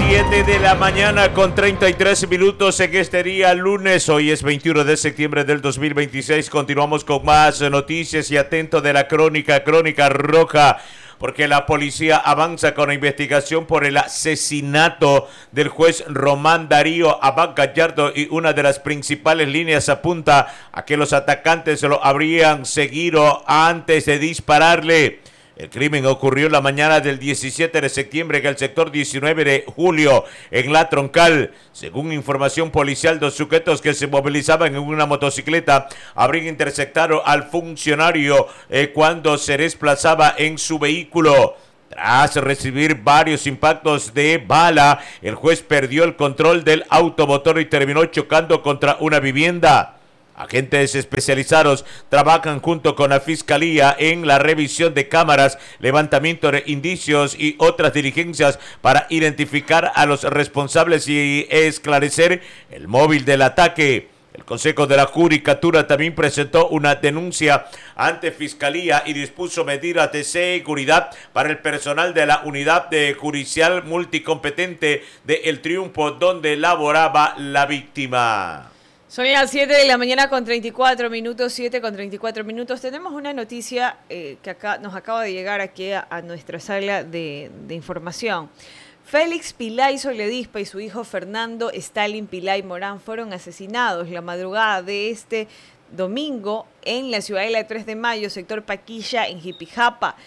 7 de la mañana con 33 minutos en este día lunes. Hoy es 21 de septiembre del 2026. Continuamos con más noticias y atento de la crónica roja, porque la policía avanza con la investigación por el asesinato del juez Román Darío Abad Gallardo, y una de las principales líneas apunta a que los atacantes lo habrían seguido antes de dispararle. El crimen ocurrió la mañana del 17 de septiembre en el sector 19 de julio, en La Troncal. Según información policial, dos sujetos que se movilizaban en una motocicleta habrían interceptado al funcionario cuando se desplazaba en su vehículo. Tras recibir varios impactos de bala, el juez perdió el control del automotor y terminó chocando contra una vivienda. Agentes especializados trabajan junto con la Fiscalía en la revisión de cámaras, levantamiento de indicios y otras diligencias para identificar a los responsables y esclarecer el móvil del ataque. El Consejo de la Judicatura también presentó una denuncia ante Fiscalía y dispuso medidas de seguridad para el personal de la Unidad Judicial Multicompetente de El Triunfo, donde laboraba la víctima. Son las 7 de la mañana con 34 minutos, 7 con 34 minutos. Tenemos una noticia que nos acaba de llegar aquí a nuestra sala de información. Félix Pilay Soledispa y su hijo Fernando Stalin Pilay Morán fueron asesinados la madrugada de este domingo en la ciudadela de 3 de Mayo, sector Paquilla, en Jipijapa.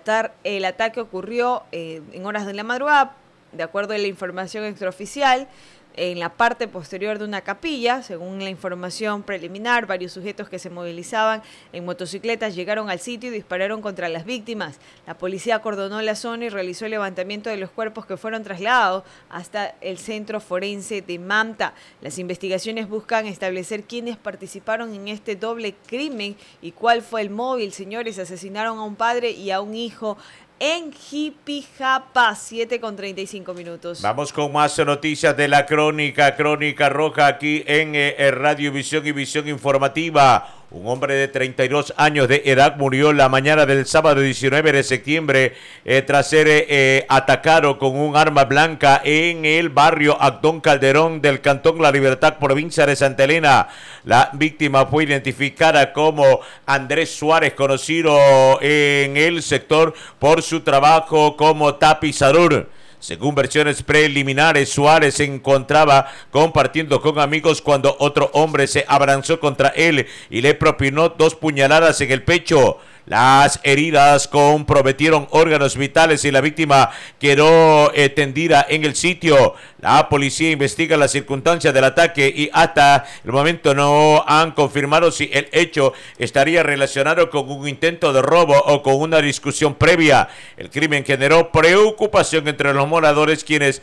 El ataque ocurrió en horas de la madrugada, de acuerdo a la información extraoficial, en la parte posterior de una capilla. Según la información preliminar, varios sujetos que se movilizaban en motocicletas llegaron al sitio y dispararon contra las víctimas. La policía acordonó la zona y realizó el levantamiento de los cuerpos, que fueron trasladados hasta el centro forense de Manta. Las investigaciones buscan establecer quiénes participaron en este doble crimen y cuál fue el móvil. Señores, asesinaron a un padre y a un hijo en Jipijapa, 7 con 35 minutos. Vamos con más noticias de la crónica roja aquí en Radio Visión y Visión Informativa. Un hombre de 32 años de edad murió la mañana del sábado 19 de septiembre tras ser atacado con un arma blanca en el barrio Actón Calderón del Cantón La Libertad, provincia de Santa Elena. La víctima fue identificada como Andrés Suárez, conocido en el sector por su trabajo como tapizador. Según versiones preliminares, Suárez se encontraba compartiendo con amigos cuando otro hombre se abalanzó contra él y le propinó 2 puñaladas en el pecho. Las heridas comprometieron órganos vitales y la víctima quedó tendida en el sitio. La policía investiga las circunstancias del ataque y hasta el momento no han confirmado si el hecho estaría relacionado con un intento de robo o con una discusión previa. El crimen generó preocupación entre los moradores, quienes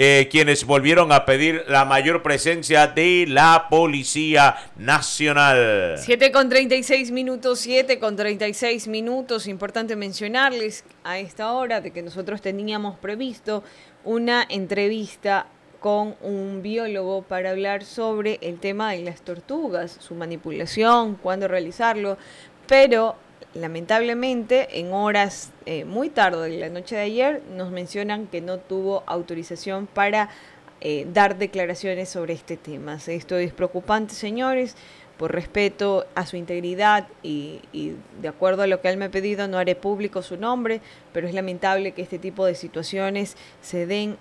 volvieron a pedir la mayor presencia de la Policía Nacional. 7 con 36 minutos, 7 con 36 minutos. Importante mencionarles a esta hora de que nosotros teníamos previsto una entrevista con un biólogo para hablar sobre el tema de las tortugas, su manipulación, cuándo realizarlo, pero lamentablemente en horas muy tarde de la noche de ayer nos mencionan que no tuvo autorización para dar declaraciones sobre este tema. Esto es preocupante, señores. Por respeto a su integridad y de acuerdo a lo que él me ha pedido, no haré público su nombre, pero es lamentable que este tipo de situaciones se den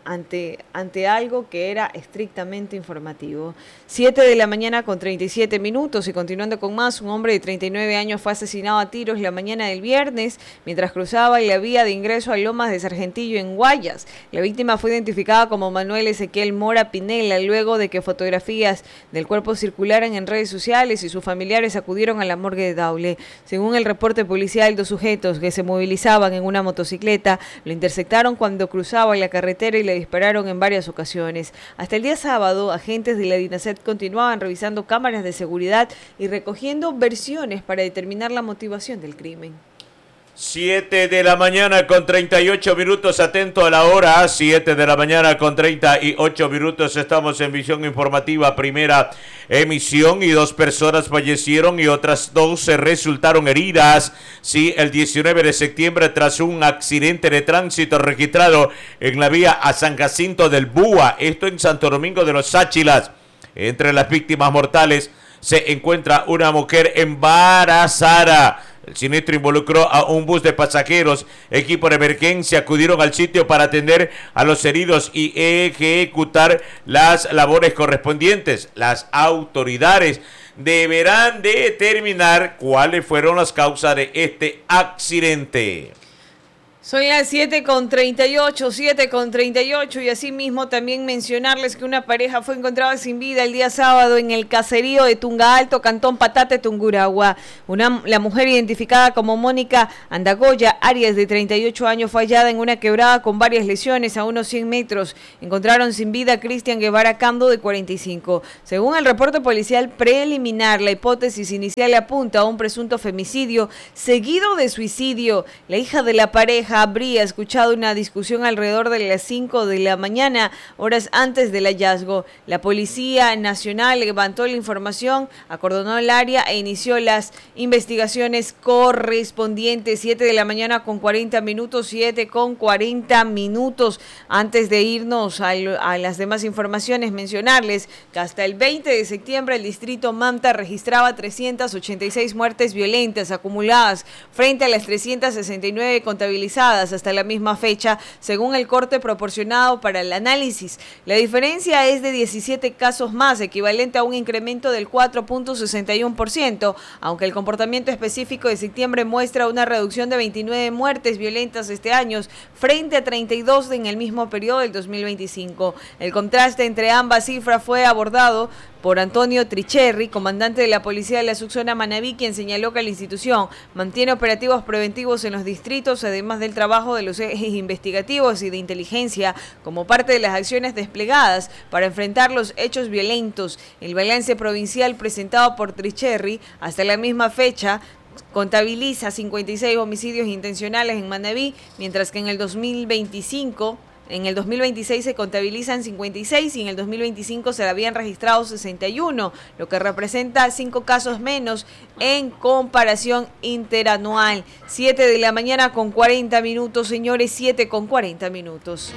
ante algo que era estrictamente informativo. 7 de la mañana con 37 minutos y continuando con más, un hombre de 39 años fue asesinado a tiros la mañana del viernes mientras cruzaba la vía de ingreso a Lomas de Sargentillo en Guayas. La víctima fue identificada como Manuel Ezequiel Mora Pinela luego de que fotografías del cuerpo circularan en redes sociales y sus familiares acudieron a la morgue de Daule. Según el reporte policial, 2 sujetos que se movilizaban en una motocicleta lo interceptaron cuando cruzaba la carretera y le dispararon en varias ocasiones. Hasta el día sábado, agentes de la DINASET continuaban revisando cámaras de seguridad y recogiendo versiones para determinar la motivación del crimen. 7 de la mañana con 38 minutos, atento a la hora, 7 de la mañana con 38 minutos, estamos en Visión Informativa, primera emisión, y 2 personas fallecieron y otras 2 se resultaron heridas, sí, el 19 de septiembre tras un accidente de tránsito registrado en la vía a San Jacinto del Búa, esto en Santo Domingo de los Sáchilas. Entre las víctimas mortales se encuentra una mujer embarazada. El siniestro involucró a un bus de pasajeros. Equipo de emergencia acudieron al sitio para atender a los heridos y ejecutar las labores correspondientes. Las autoridades deberán determinar cuáles fueron las causas de este accidente. Son las 7:38 y asimismo también mencionarles que una pareja fue encontrada sin vida el día sábado en el caserío de Tunga Alto, Cantón Patate, Tungurahua. La mujer identificada como Mónica Andagoya Arias, de 38 años, fue hallada en una quebrada con varias lesiones a unos 100 metros. Encontraron sin vida a Cristian Guevara Cando, de 45. Según el reporte policial preliminar, la hipótesis inicial apunta a un presunto femicidio seguido de suicidio. La hija de la pareja habría escuchado una discusión alrededor de las 5 de la mañana, horas antes del hallazgo. La Policía Nacional levantó la información, acordonó el área e inició las investigaciones correspondientes. 7 de la mañana con 40 minutos, 7:40. Antes de irnos a las demás informaciones, mencionarles que hasta el 20 de septiembre el distrito Manta registraba 386 muertes violentas acumuladas frente a las 369 contabilizadas hasta la misma fecha, según el corte proporcionado para el análisis. La diferencia es de 17 casos más, equivalente a un incremento del 4.61%, aunque el comportamiento específico de septiembre muestra una reducción de 29 muertes violentas este año, frente a 32 en el mismo periodo del 2025. El contraste entre ambas cifras fue abordado por Antonio Tricherri, comandante de la Policía de la Subzona Manabí, quien señaló que la institución mantiene operativos preventivos en los distritos, además del trabajo de los ejes investigativos y de inteligencia, como parte de las acciones desplegadas para enfrentar los hechos violentos. El balance provincial presentado por Tricherri hasta la misma fecha contabiliza 56 homicidios intencionales en Manabí, mientras que en el 2026 se contabilizan 56 y en el 2025 se habían registrado 61, lo que representa 5 casos menos en comparación interanual. 7 de la mañana con 40 minutos, señores, 7:40.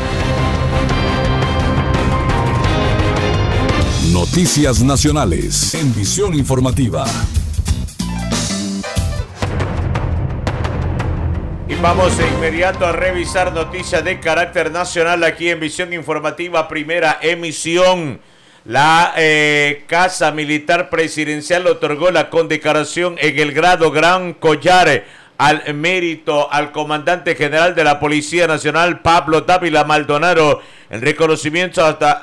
Noticias nacionales en Visión Informativa. Y vamos de inmediato a revisar noticias de carácter nacional aquí en Visión Informativa, primera emisión. La Casa Militar Presidencial otorgó la condecoración en el grado Gran Collar al mérito al comandante general de la Policía Nacional, Pablo Dávila Maldonado, en reconocimiento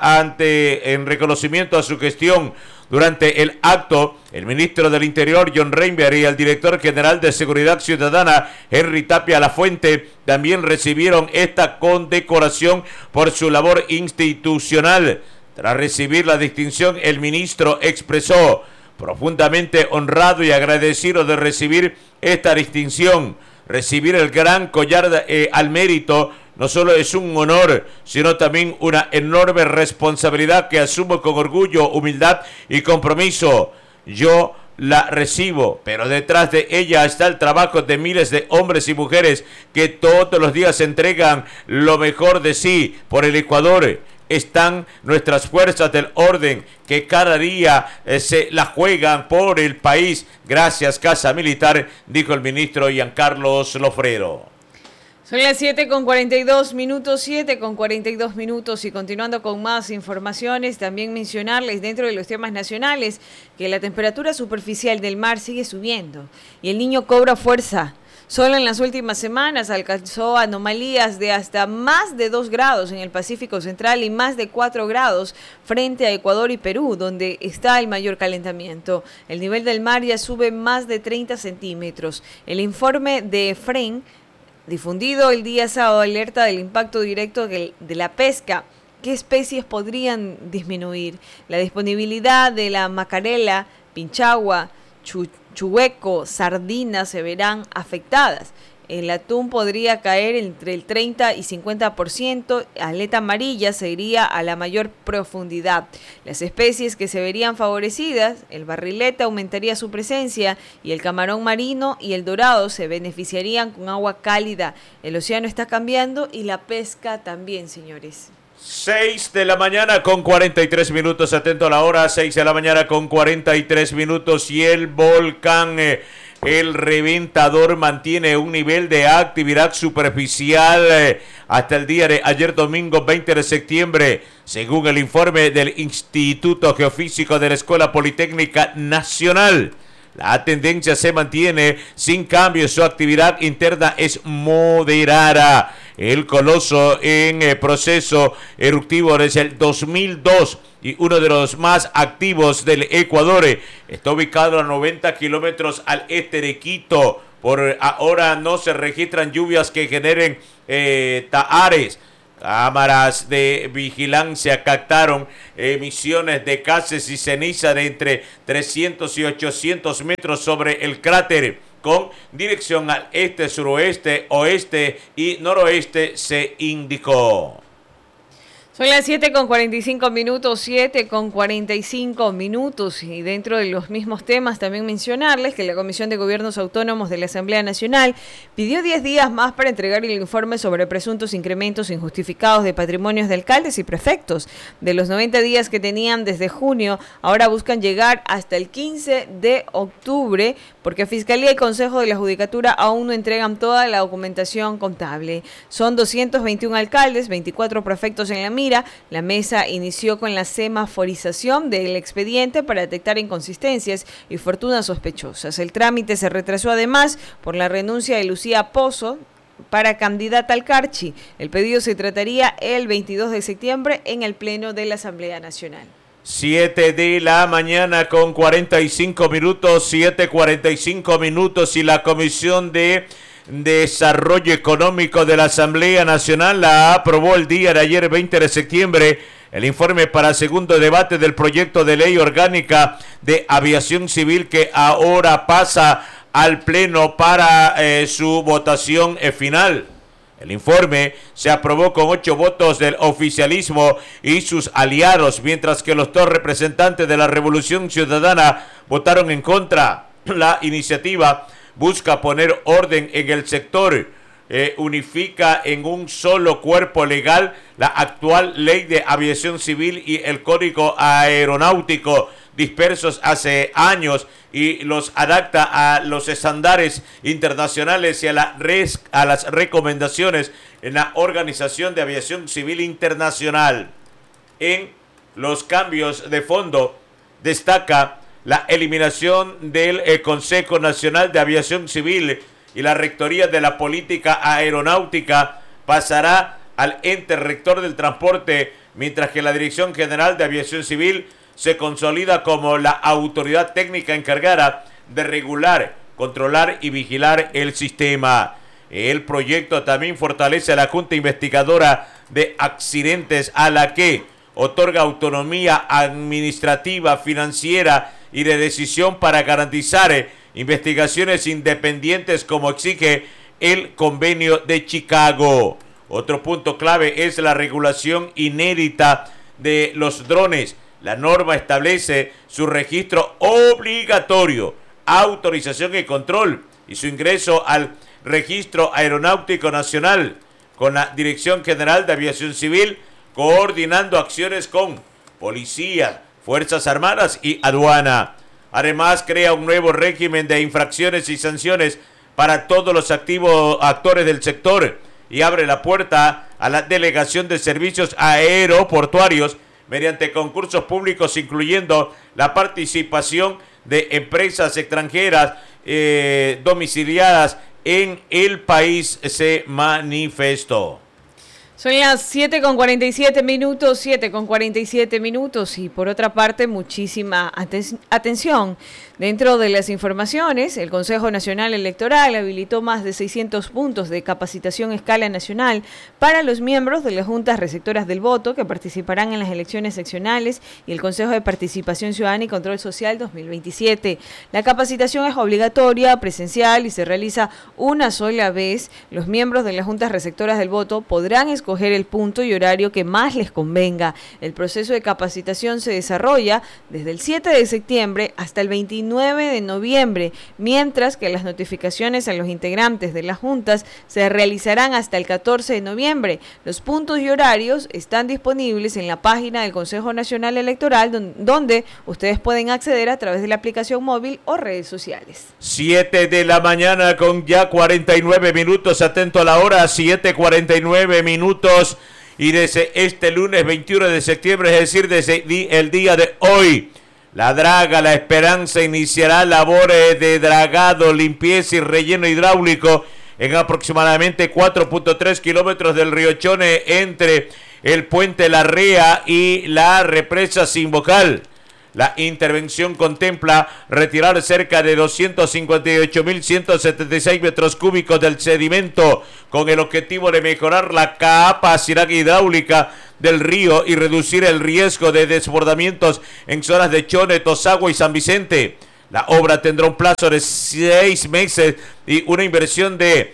a su gestión. Durante el acto, el ministro del Interior, John Reinberg, y el director general de Seguridad Ciudadana, Henry Tapia Lafuente, también recibieron esta condecoración por su labor institucional. Tras recibir la distinción, el ministro expresó: profundamente honrado y agradecido de recibir esta distinción. Recibir el Gran Collar al Mérito no solo es un honor, sino también una enorme responsabilidad que asumo con orgullo, humildad y compromiso. Yo la recibo, pero detrás de ella está el trabajo de miles de hombres y mujeres que todos los días entregan lo mejor de sí por el Ecuador. Están nuestras fuerzas del orden que cada día se la juegan por el país. Gracias, Casa Militar, dijo el ministro Giancarlos Lofrero. Son las 7:42, y continuando con más informaciones, también mencionarles dentro de los temas nacionales que la temperatura superficial del mar sigue subiendo y el Niño cobra fuerza. Solo en las últimas semanas alcanzó anomalías de hasta más de 2 grados en el Pacífico Central y más de 4 grados frente a Ecuador y Perú, donde está el mayor calentamiento. El nivel del mar ya sube más de 30 centímetros. El informe de FREN, difundido el día sábado, alerta del impacto directo de la pesca. ¿Qué especies podrían disminuir? La disponibilidad de la macarela, pinchagua, chueco, sardinas se verán afectadas. El atún podría caer entre el 30 y 50%, aleta amarilla se iría a la mayor profundidad. Las especies que se verían favorecidas, el barrilete aumentaría su presencia y el camarón marino y el dorado se beneficiarían con agua cálida. El océano está cambiando y la pesca también, señores. 6 de la mañana con 43 minutos, atento a la hora, 6 de la mañana con 43 minutos y el volcán... El Reventador mantiene un nivel de actividad superficial hasta el día de ayer domingo 20 de septiembre, según el informe del Instituto Geofísico de la Escuela Politécnica Nacional. La tendencia se mantiene sin cambio, su actividad interna es moderada. El coloso en proceso eruptivo desde el 2002 y uno de los más activos del Ecuador está ubicado a 90 kilómetros al este de Quito. Por ahora no se registran lluvias que generen tahares. Cámaras de vigilancia captaron emisiones de gases y ceniza de entre 300 y 800 metros sobre el cráter, con dirección al este, suroeste, oeste y noroeste, se indicó. Son las 7:45 minutos, 7:45 minutos, y dentro de los mismos temas también mencionarles que la Comisión de Gobiernos Autónomos de la Asamblea Nacional pidió 10 días más para entregar el informe sobre presuntos incrementos injustificados de patrimonios de alcaldes y prefectos. De los 90 días que tenían desde junio, ahora buscan llegar hasta el 15 de octubre, porque Fiscalía y Consejo de la Judicatura aún no entregan toda la documentación contable. Son 221 alcaldes, 24 prefectos en la mira. La mesa inició con la semaforización del expediente para detectar inconsistencias y fortunas sospechosas. El trámite se retrasó además por la renuncia de Lucía Pozo para candidata al Carchi. El pedido se trataría el 22 de septiembre en el Pleno de la Asamblea Nacional. 7 de la mañana con 45 minutos, 7:45 minutos, y la Comisión de Desarrollo Económico de la Asamblea Nacional la aprobó el día de ayer 20 de septiembre el informe para segundo debate del proyecto de ley orgánica de aviación civil, que ahora pasa al Pleno para su votación final. El informe se aprobó con 8 votos del oficialismo y sus aliados, mientras que los 2 representantes de la Revolución Ciudadana votaron en contra. La iniciativa busca poner orden en el sector, unifica en un solo cuerpo legal la actual Ley de Aviación Civil y el Código Aeronáutico, dispersos hace años, y los adapta a los estándares internacionales y a las recomendaciones en la Organización de Aviación Civil Internacional. En los cambios de fondo destaca la eliminación del Consejo Nacional de Aviación Civil, y la Rectoría de la Política Aeronáutica pasará al ente rector del transporte, mientras que la Dirección General de Aviación Civil se consolida como la autoridad técnica encargada de regular, controlar y vigilar el sistema. El proyecto también fortalece a la Junta Investigadora de Accidentes, a la que otorga autonomía administrativa, financiera y de decisión para garantizar investigaciones independientes, como exige el Convenio de Chicago. Otro punto clave es la regulación inédita de los drones. La norma establece su registro obligatorio, autorización y control, y su ingreso al Registro Aeronáutico Nacional, con la Dirección General de Aviación Civil coordinando acciones con policía, Fuerzas Armadas y aduana. Además, crea un nuevo régimen de infracciones y sanciones para todos los actores del sector y abre la puerta a la delegación de servicios aeroportuarios mediante concursos públicos, incluyendo la participación de empresas extranjeras domiciliadas en el país, se manifestó. Son las 7:47 minutos, 7:47 minutos, y por otra parte muchísima atención. Dentro de las informaciones, el Consejo Nacional Electoral habilitó más de 600 puntos de capacitación a escala nacional para los miembros de las juntas receptoras del voto que participarán en las elecciones seccionales y el Consejo de Participación Ciudadana y Control Social 2027. La capacitación es obligatoria, presencial y se realiza una sola vez. Los miembros de las juntas receptoras del voto podrán escoger el punto y horario que más les convenga. El proceso de capacitación se desarrolla desde el 7 de septiembre hasta el 29 de noviembre, mientras que las notificaciones a los integrantes de las juntas se realizarán hasta el 14 de noviembre. Los puntos y horarios están disponibles en la página del Consejo Nacional Electoral, donde ustedes pueden acceder a través de la aplicación móvil o redes sociales. 7 de la mañana con ya 49 minutos, atento a la hora, 7:49 minutos, y desde este lunes 21 de septiembre, es decir, desde el día de hoy, la Draga La Esperanza iniciará labores de dragado, limpieza y relleno hidráulico en aproximadamente 4.3 kilómetros del río Chone entre el puente La Rea y la represa Simbocal. La intervención contempla retirar cerca de 258.176 metros cúbicos del sedimento con el objetivo de mejorar la capacidad hidráulica del río y reducir el riesgo de desbordamientos en zonas de Chone, Tosagua y San Vicente. La obra tendrá un plazo de 6 meses y una inversión de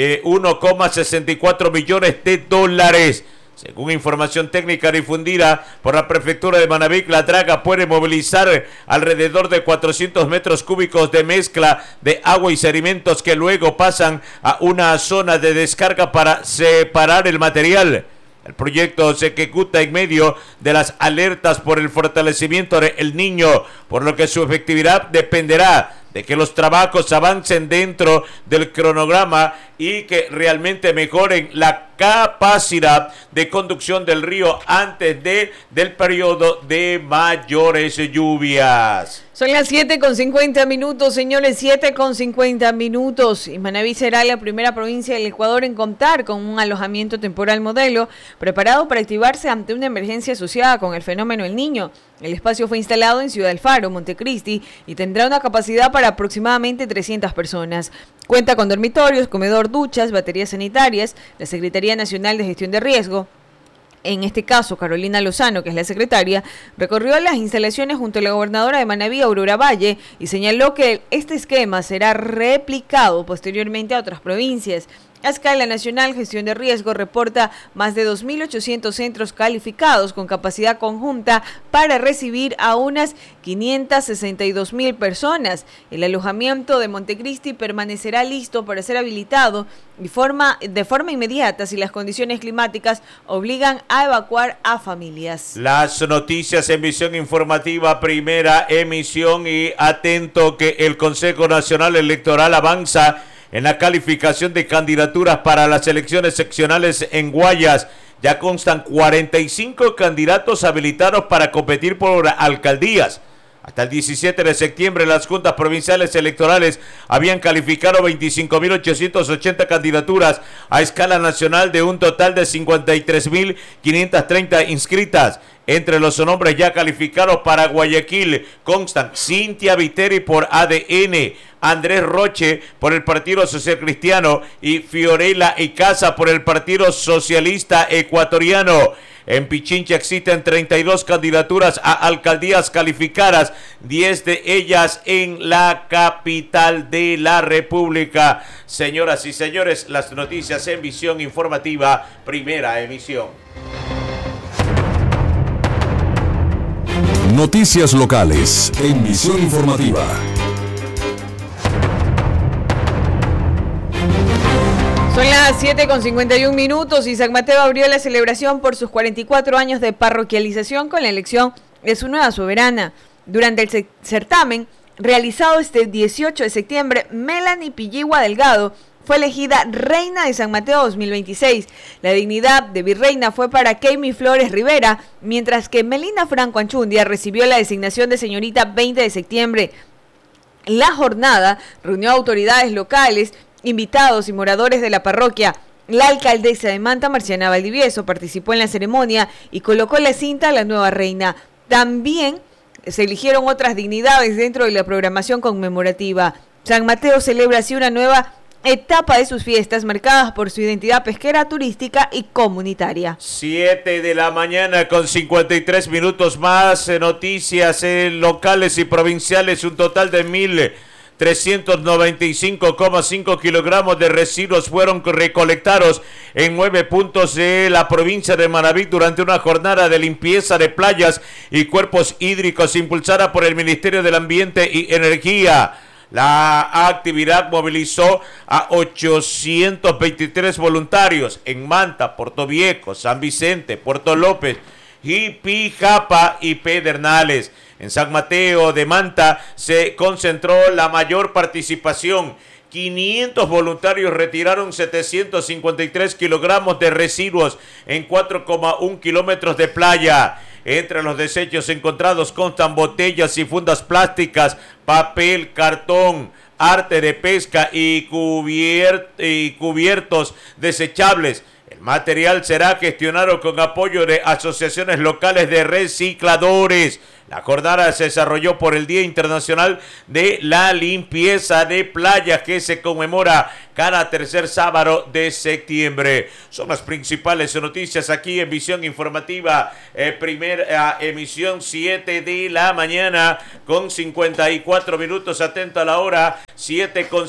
1,64 millones de dólares. Según información técnica difundida por la prefectura de Manabí, la Draga puede movilizar alrededor de 400 metros cúbicos de mezcla de agua y sedimentos que luego pasan a una zona de descarga para separar el material. El proyecto se ejecuta en medio de las alertas por el fortalecimiento del Niño, por lo que su efectividad dependerá de que los trabajos avancen dentro del cronograma y que realmente mejoren la capacidad de conducción del río antes del periodo de mayores lluvias. Son las 7:50 minutos, señores, 7:50 minutos. Y Manabí será la primera provincia del Ecuador en contar con un alojamiento temporal modelo preparado para activarse ante una emergencia asociada con el fenómeno El Niño. El espacio fue instalado en Ciudad del Faro, Montecristi, y tendrá una capacidad para aproximadamente 300 personas. Cuenta con dormitorios, comedor, duchas, baterías sanitarias. La Secretaría Nacional de Gestión de Riesgo, en este caso Carolina Lozano, que es la secretaria, recorrió las instalaciones junto a la gobernadora de Manabí, Aurora Valle, y señaló que este esquema será replicado posteriormente a otras provincias. A escala nacional, Gestión de Riesgo reporta más de 2.800 centros calificados con capacidad conjunta para recibir a unas 562.000 personas. El alojamiento de Montecristi permanecerá listo para ser habilitado de forma inmediata si las condiciones climáticas obligan a evacuar a familias. Las noticias en visión informativa, primera emisión, y atento que el Consejo Nacional Electoral avanza en la calificación de candidaturas para las elecciones seccionales en Guayas. Ya constan 45 candidatos habilitados para competir por alcaldías. Hasta el 17 de septiembre, las juntas provinciales electorales habían calificado 25.880 candidaturas a escala nacional de un total de 53.530 inscritas. Entre los nombres ya calificados para Guayaquil constan Cintia Viteri por ADN, Andrés Roche por el Partido Social Cristiano y Fiorella Icaza por el Partido Socialista Ecuatoriano. En Pichincha existen 32 candidaturas a alcaldías calificadas, 10 de ellas en la capital de la República. Señoras y señores, las noticias en visión informativa, primera emisión. Noticias locales en visión informativa. Son las 7:51 minutos y San Mateo abrió la celebración por sus 44 años de parroquialización con la elección de su nueva soberana. Durante el certamen, realizado este 18 de septiembre, Melanie Pilligua Delgado fue elegida reina de San Mateo 2026. La dignidad de virreina fue para Keimi Flores Rivera, mientras que Melina Franco Anchundia recibió la designación de señorita 20 de septiembre. La jornada reunió a autoridades locales, invitados y moradores de la parroquia La alcaldesa de Manta, Marciana Valdivieso, participó en la ceremonia y colocó la cinta a la nueva reina. También se eligieron otras dignidades dentro de la programación conmemorativa. San Mateo celebra así una nueva etapa de sus fiestas marcadas por su identidad pesquera, turística y comunitaria. 7 de la mañana con 53 minutos más. Noticias locales y provinciales. Un total de 1.395,5 kilogramos de residuos fueron recolectados en 9 puntos de la provincia de Manabí durante una jornada de limpieza de playas y cuerpos hídricos impulsada por el Ministerio del Ambiente y Energía. La actividad movilizó a 823 voluntarios en Manta, Puerto Viejo, San Vicente, Puerto López, Jipijapa y Pedernales. En San Mateo de Manta se concentró la mayor participación. 500 voluntarios retiraron 753 kilogramos de residuos en 4,1 kilómetros de playa. Entre los desechos encontrados constan botellas y fundas plásticas, papel, cartón, arte de pesca y cubiertos desechables. El material será gestionado con apoyo de asociaciones locales de recicladores. La jornada se desarrolló por el Día Internacional de la Limpieza de Playas, que se conmemora cada tercer sábado de septiembre. Son las principales noticias aquí en Visión Informativa, primera emisión, 7 de la mañana con 54 minutos. Atento a la hora, 7 con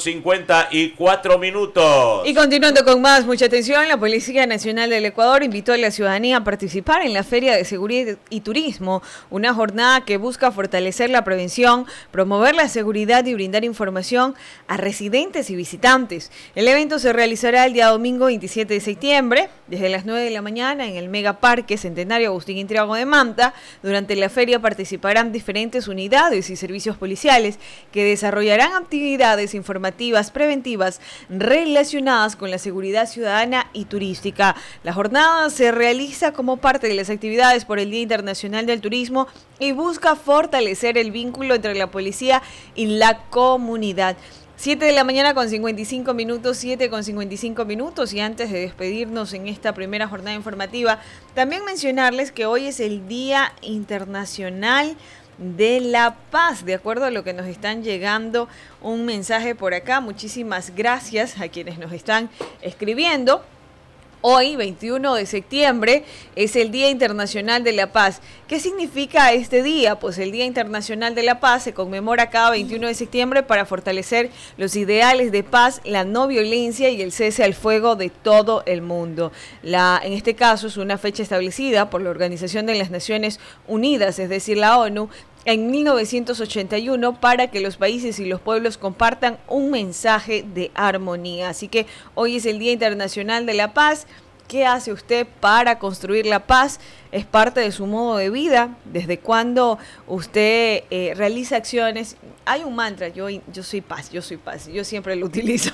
54 minutos. Y continuando con más, mucha atención, la Policía Nacional del Ecuador invitó a la ciudadanía a participar en la Feria de Seguridad y Turismo, una jornada que busca fortalecer la prevención, promover la seguridad y brindar información a residentes y visitantes. El evento se realizará el día domingo 27 de septiembre, desde las 9 de la mañana en el Megaparque Centenario Agustín Intriago de Manta. Durante la feria participarán diferentes unidades y servicios policiales que desarrollarán actividades informativas preventivas relacionadas con la seguridad ciudadana y turística. La jornada se realiza como parte de las actividades por el Día Internacional del Turismo y busca fortalecer el vínculo entre la policía y la comunidad. 7 de la mañana con 55 minutos, 7 con 55 minutos. Y antes de despedirnos en esta primera jornada informativa, también mencionarles que hoy es el Día Internacional de la Paz. De acuerdo a lo que nos están llegando un mensaje por acá, muchísimas gracias a quienes nos están escribiendo. Hoy, 21 de septiembre, es el Día Internacional de la Paz. ¿Qué significa este día? Pues el Día Internacional de la Paz se conmemora cada 21 de septiembre para fortalecer los ideales de paz, la no violencia y el cese al fuego de todo el mundo. En este caso es una fecha establecida por la Organización de las Naciones Unidas, es decir, la ONU, en 1981 para que los países y los pueblos compartan un mensaje de armonía. Así que hoy es el Día Internacional de la Paz. ¿Qué hace usted para construir la paz? ¿Es parte de su modo de vida? ¿Desde cuándo usted realiza acciones? Hay un mantra, yo soy paz, yo soy paz. Yo siempre lo utilizo.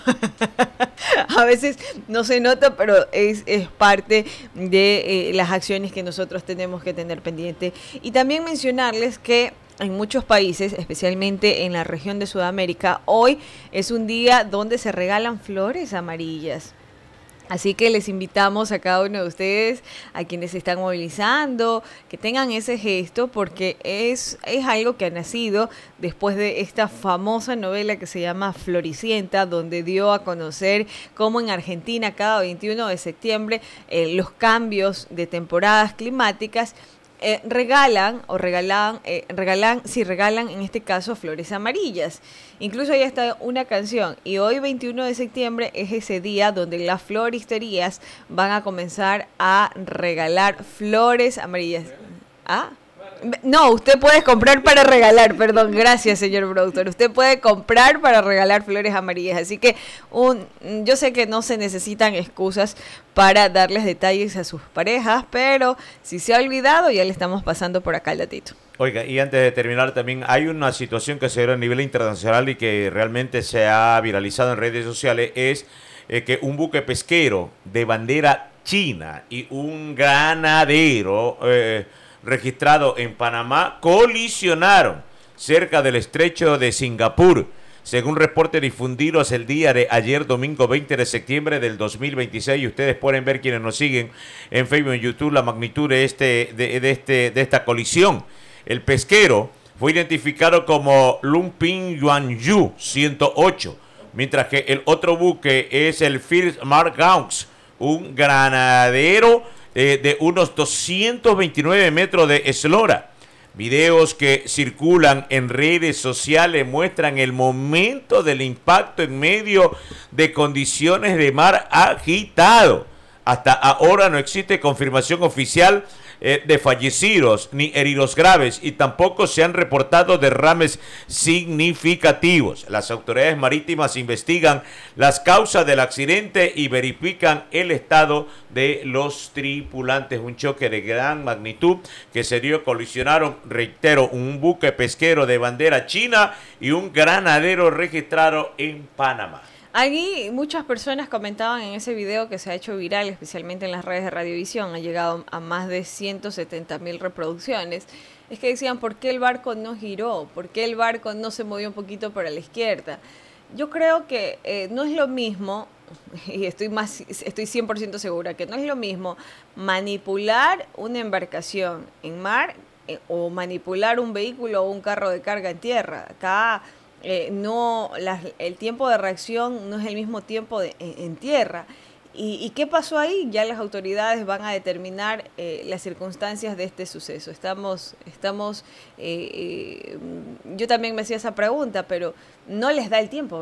A veces no se nota, pero es parte de las acciones que nosotros tenemos que tener pendiente. Y también mencionarles que en muchos países, especialmente en la región de Sudamérica, hoy es un día donde se regalan flores amarillas. Así que les invitamos a cada uno de ustedes, a quienes se están movilizando, que tengan ese gesto, porque es algo que ha nacido después de esta famosa novela que se llama Floricienta, donde dio a conocer cómo en Argentina cada 21 de septiembre los cambios de temporadas climáticas regalan en este caso flores amarillas. Incluso hay hasta una canción, y hoy 21 de septiembre es ese día donde las floristerías van a comenzar a regalar flores amarillas. ¿Ah? No, usted puede comprar para regalar, perdón, gracias señor productor, usted puede comprar para regalar flores amarillas, así que yo sé que no se necesitan excusas para darles detalles a sus parejas, pero si se ha olvidado ya le estamos pasando por acá el datito. Oiga, y antes de terminar también hay una situación que se dio a nivel internacional y que realmente se ha viralizado en redes sociales, es que un buque pesquero de bandera china y un ganadero registrado en Panamá colisionaron cerca del estrecho de Singapur. Según reportes difundidos el día de ayer, domingo 20 de septiembre del 2026, y ustedes pueden ver quienes nos siguen en Facebook y en YouTube la magnitud de esta colisión. El pesquero fue identificado como Lumping Yuanyu 108, mientras que el otro buque es el First Mark Gauss, un granadero de unos 229 metros de eslora. Videos que circulan en redes sociales muestran el momento del impacto en medio de condiciones de mar agitado. Hasta ahora no existe confirmación oficial de fallecidos ni heridos graves y tampoco se han reportado derrames significativos. Las autoridades marítimas investigan las causas del accidente y verifican el estado de los tripulantes. Un choque de gran magnitud que se dio, colisionaron, reitero, un buque pesquero de bandera china y un granadero registrado en Panamá. Allí muchas personas comentaban en ese video que se ha hecho viral, especialmente en las redes de Radiovisión, ha llegado a más de 170,000 reproducciones. Es que decían, ¿por qué el barco no giró? ¿Por qué el barco no se movió un poquito para la izquierda? Yo creo que no es lo mismo, y estoy 100% segura, que no es lo mismo manipular una embarcación en mar o manipular un vehículo o un carro de carga en tierra. Acá el tiempo de reacción no es el mismo tiempo en tierra. ¿Y qué pasó ahí? Ya las autoridades van a determinar las circunstancias de este suceso. Yo también me hacía esa pregunta, pero no les da el tiempo,